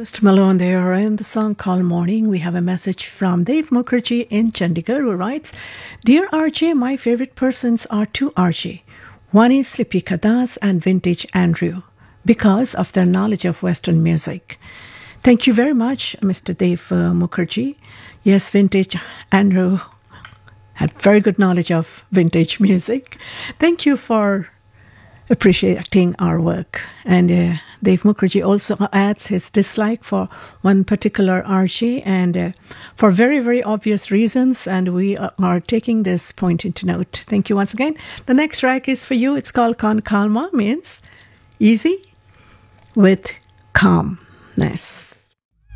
Post Malone there in the song called Morning. We have a message from Dave Mukherjee in Chandigarh who writes, Dear RJ, my favorite persons are two RJ. One is Slippy Kadas and Vintage Andrew because of their knowledge of Western music. Thank you very much, Mr. Dave Mukherjee. Yes, Vintage Andrew had very good knowledge of vintage music. Thank you for appreciating our work. And Dave Mukherjee also adds his dislike for one particular RJ and for very, very obvious reasons. And we are taking this point into note. Thank you once again. The next track is for you. It's called Kon Kalma, means easy with calmness.